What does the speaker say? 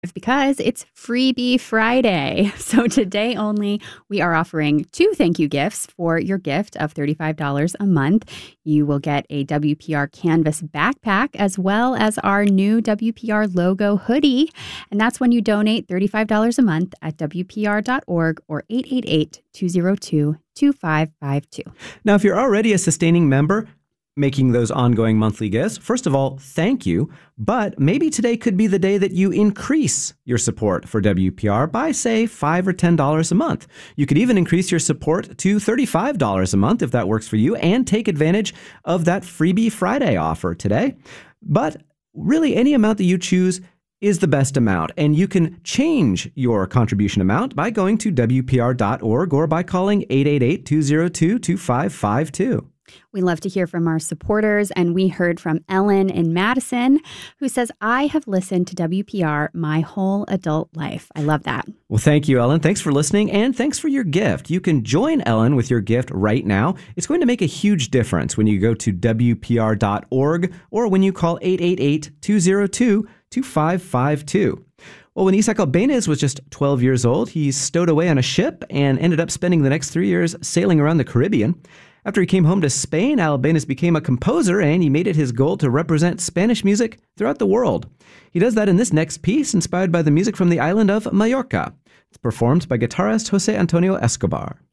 because it's Freebie Friday. So today only, we are offering 2 thank you gifts for your gift of $35 a month. You will get a WPR Canvas backpack as well as our new WPR logo hoodie. And that's when you donate $35 a month at WPR.org or 888-202-2552. Now, if you're already a sustaining member, making those ongoing monthly gifts, first of all, thank you. But maybe today could be the day that you increase your support for WPR by, say, $5 or $10 a month. You could even increase your support to $35 a month if that works for you and take advantage of that Freebie Friday offer today. But really, any amount that you choose is the best amount, and you can change your contribution amount by going to WPR.org or by calling 888-202-2552. We love to hear from our supporters, and we heard from Ellen in Madison, who says, I have listened to WPR my whole adult life. I love that. Well, thank you, Ellen. Thanks for listening, and thanks for your gift. You can join Ellen with your gift right now. It's going to make a huge difference when you go to WPR.org or when you call 888-202-2552. Well, when Isaac Albéniz was just 12 years old, he stowed away on a ship and ended up spending the next 3 years sailing around the Caribbean. After he came home to Spain, Albéniz became a composer, and he made it his goal to represent Spanish music throughout the world. He does that in this next piece, inspired by the music from the island of Mallorca. It's performed by guitarist José Antonio Escobar.